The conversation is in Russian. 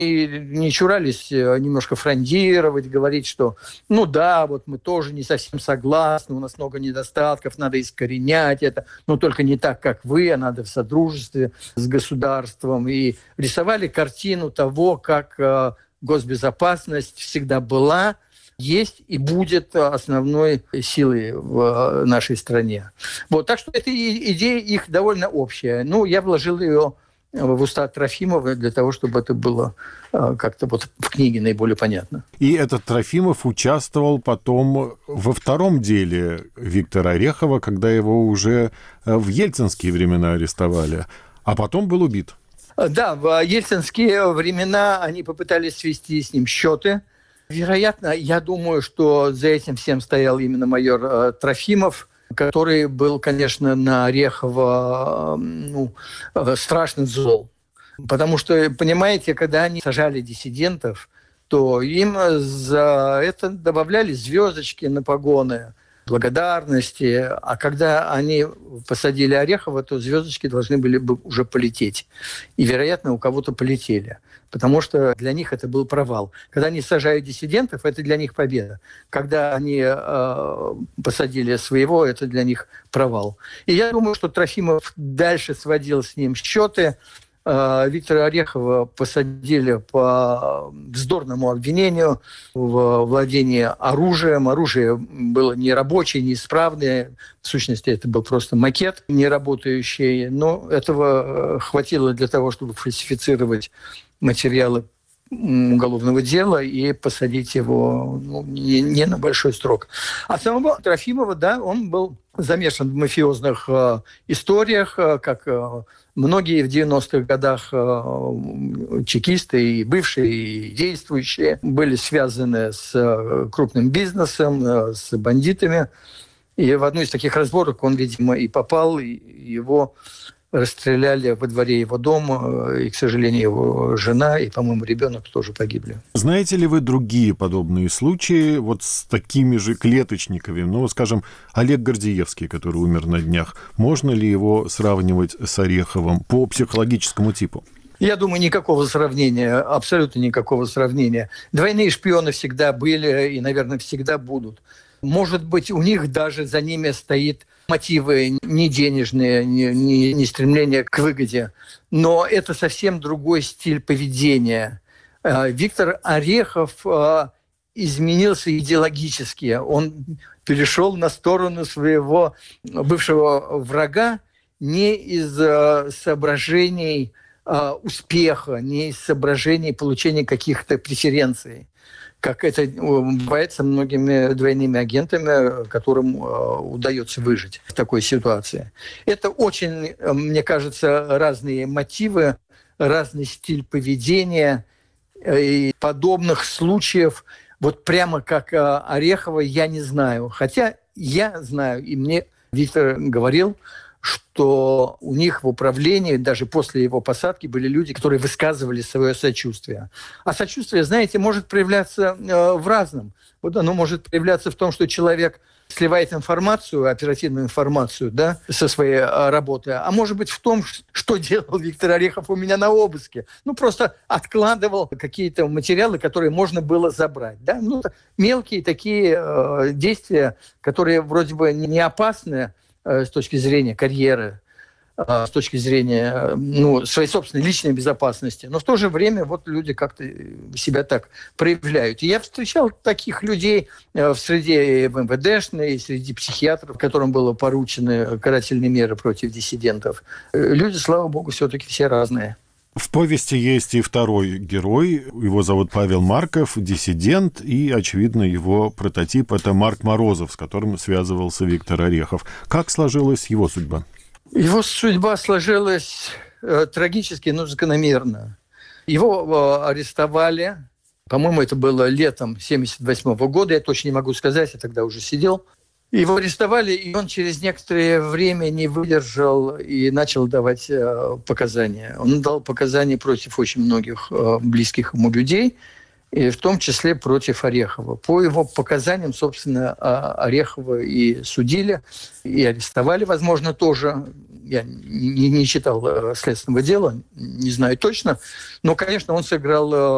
и не чурались немножко фрондировать, говорить, что ну да, вот мы тоже не совсем согласны, у нас много недостатков, надо искоренять это, но только не так, как вы, а надо в содружестве с государством. И рисовали картину того, как госбезопасность всегда была, есть и будет основной силой в нашей стране. Вот, так что эта идея их довольно общая. Ну, я вложил ее в уста Трофимова для того, чтобы это было как-то вот в книге наиболее понятно. И этот Трофимов участвовал потом во втором деле Виктора Орехова, когда его уже в ельцинские времена арестовали, а потом был убит. Да, в ельцинские времена они попытались свести с ним счеты. Вероятно, я думаю, что за этим всем стоял именно майор Трофимов, который был, конечно, на Орехова страшно зол. Потому что, понимаете, когда они сажали диссидентов, то им за это добавляли звездочки на погоны, благодарности. А когда они посадили Орехова, то звездочки должны были бы уже полететь. И, вероятно, у кого-то полетели. Потому что для них это был провал. Когда они сажают диссидентов, это для них победа. Когда они посадили своего, это для них провал. И я думаю, что Трофимов дальше сводил с ним счеты. Виктора Орехова посадили по вздорному обвинению в владении оружием. Оружие было нерабочее, неисправное. В сущности, это был просто макет неработающий. Но этого хватило для того, чтобы фальсифицировать материалы уголовного дела и посадить его не на большой срок. А самого Трофимова, да, он был замешан в мафиозных историях, как многие в 90-х годах чекисты, и бывшие, и действующие, были связаны с крупным бизнесом, с бандитами. И в одну из таких разборок он, видимо, и попал, и его расстреляли во дворе его дома, и, к сожалению, его жена и, по-моему, ребенок тоже погибли. Знаете ли вы другие подобные случаи вот с такими же клеточниками? Ну, скажем, Олег Гордеевский, который умер на днях. Можно ли его сравнивать с Ореховым по психологическому типу? Я думаю, никакого сравнения, абсолютно никакого сравнения. Двойные шпионы всегда были и, наверное, всегда будут. Может быть, у них даже за ними стоит мотивы не денежные, не стремление к выгоде. Но это совсем другой стиль поведения. Виктор Орехов изменился идеологически. Он перешел на сторону своего бывшего врага не из соображений успеха, не из соображений получения каких-то преференций, как это бывает со многими двойными агентами, которым удается выжить в такой ситуации. Это очень, мне кажется, разные мотивы, разный стиль поведения. И подобных случаев, вот прямо как Орехова, я не знаю. Хотя я знаю, и мне Виктор говорил, что у них в управлении, даже после его посадки, были люди, которые высказывали свое сочувствие. А сочувствие, знаете, может проявляться в разном. Вот оно может проявляться в том, что человек сливает информацию, оперативную информацию, да, со своей работы. А может быть в том, что делал Виктор Орехов у меня на обыске. Ну, просто откладывал какие-то материалы, которые можно было забрать. Да? Ну, мелкие такие действия, которые вроде бы не опасны, с точки зрения карьеры, с точки зрения своей собственной личной безопасности. Но в то же время вот люди как-то себя так проявляют. И я встречал таких людей в среде МВДшной, среди психиатров, которым было поручены карательные меры против диссидентов. Люди, слава богу, все-таки все разные. В повести есть и второй герой, его зовут Павел Марков, диссидент, и, очевидно, его прототип – это Марк Морозов, с которым связывался Виктор Орехов. Как сложилась его судьба? Его судьба сложилась трагически, но закономерно. Его арестовали, по-моему, это было летом 1978 года, я точно не могу сказать, я тогда уже сидел. Его арестовали, и он через некоторое время не выдержал и начал давать показания. Он дал показания против очень многих близких ему людей, и в том числе против Орехова. По его показаниям, собственно, Орехова и судили, и арестовали, возможно, тоже. Я не читал следственного дела, не знаю точно. Но, конечно, он сыграл